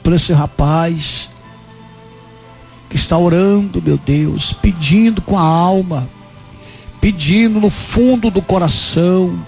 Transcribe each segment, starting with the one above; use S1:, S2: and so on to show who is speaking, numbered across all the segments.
S1: por esse rapaz que está orando, meu Deus, pedindo com a alma, pedindo no fundo do coração,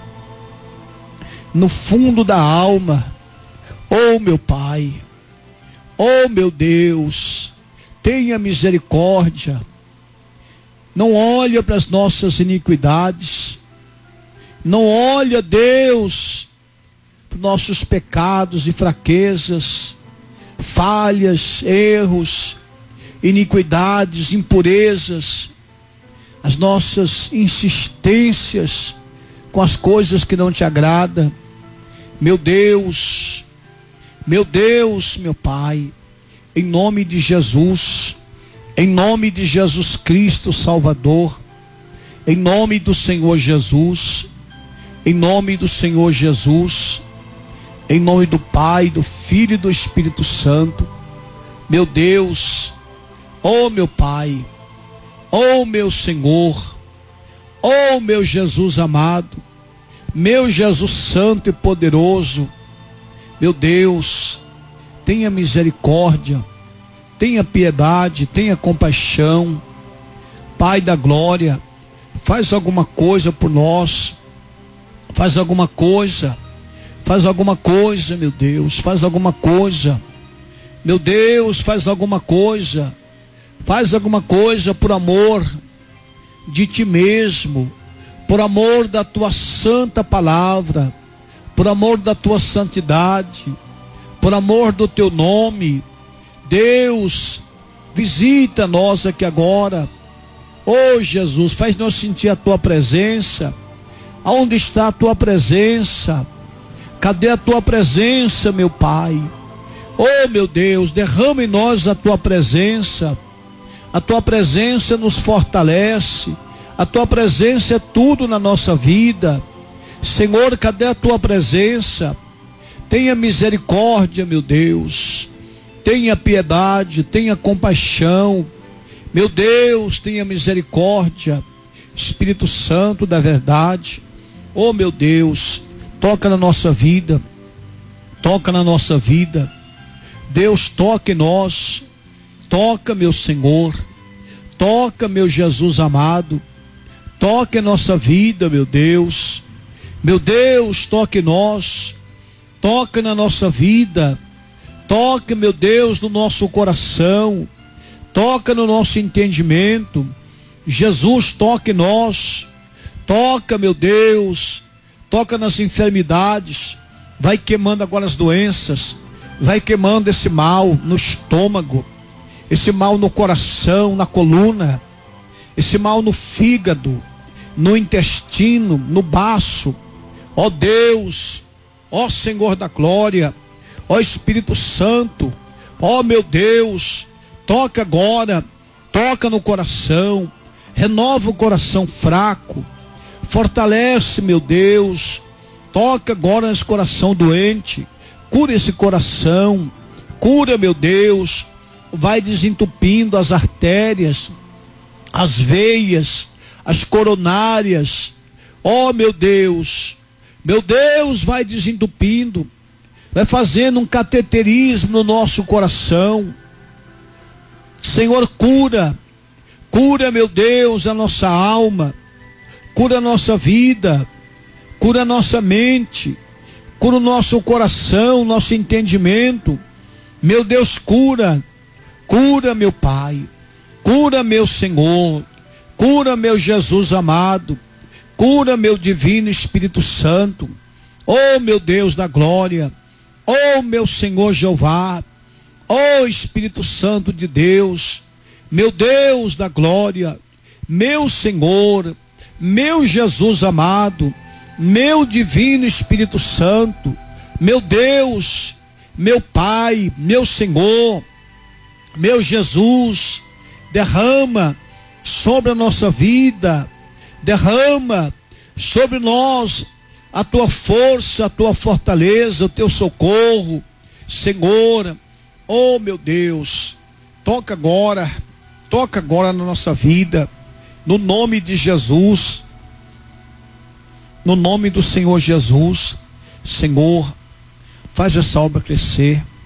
S1: no fundo da alma. Oh, meu Pai, oh, meu Deus, tenha misericórdia. Não olha para as nossas iniquidades, não olha, Deus, para os nossos pecados e fraquezas, falhas, erros, iniquidades, impurezas, as nossas insistências com as coisas que não te agradam. Meu Deus, meu Pai, em nome de Jesus, em nome de Jesus Cristo Salvador, em nome do Senhor Jesus, em nome do Senhor Jesus, em nome do Pai, do Filho e do Espírito Santo, meu Deus, oh meu Pai, oh meu Senhor, oh meu Jesus amado, meu Jesus santo e poderoso, meu Deus, tenha misericórdia, tenha piedade, tenha compaixão. Pai da glória, faz alguma coisa por nós, faz alguma coisa, meu Deus, faz alguma coisa, meu Deus, faz alguma coisa por amor de ti mesmo, por amor da tua santa palavra, por amor da tua santidade, por amor do teu nome. Deus, visita nós aqui agora. Oh Jesus, faz nós sentir a tua presença. Aonde está a tua presença? Cadê a tua presença, meu Pai? Oh meu Deus, derrama em nós a tua presença. A tua presença nos fortalece. A tua presença é tudo na nossa vida. Senhor, cadê a tua presença? Tenha misericórdia, meu Deus. Tenha piedade, tenha compaixão. Meu Deus, tenha misericórdia. Espírito Santo da verdade. Oh meu Deus, toca na nossa vida. Toca na nossa vida. Deus, toca em nós. Toca, meu Senhor. Toca, meu Jesus amado. Toca em nossa vida, meu Deus. Meu Deus, toque em nós. Toca na nossa vida. Toca, meu Deus, no nosso coração. Toca no nosso entendimento. Jesus, toque em nós. Toca, meu Deus. Toca nas enfermidades. Vai queimando agora as doenças. Vai queimando esse mal no estômago. Esse mal no coração, na coluna. Esse mal no fígado, no intestino, no baço. Ó Deus, ó Senhor da glória, ó Espírito Santo, ó meu Deus, toca agora, toca no coração, renova o coração fraco, fortalece, meu Deus, toca agora nesse coração doente, cura esse coração, cura, meu Deus, vai desentupindo as artérias, as veias, as coronárias. Ó meu Deus, vai desentupindo, vai fazendo um cateterismo no nosso coração. Senhor, cura, meu Deus, a nossa alma, cura a nossa vida, cura a nossa mente, cura o nosso coração, nosso entendimento. Meu Deus, cura, meu Pai, cura, meu Senhor, cura, meu Jesus amado, cura, meu divino Espírito Santo. Oh meu Deus da glória, oh meu Senhor Jeová, oh Espírito Santo de Deus, meu Deus da glória, meu Senhor, meu Jesus amado, meu divino Espírito Santo, meu Deus, meu Pai, meu Senhor, meu Jesus, derrama sobre a nossa vida, derrama sobre nós a tua força, a tua fortaleza, o teu socorro, Senhor. Oh meu Deus, toca agora na nossa vida, no nome de Jesus, no nome do Senhor Jesus. Senhor, faz essa obra crescer.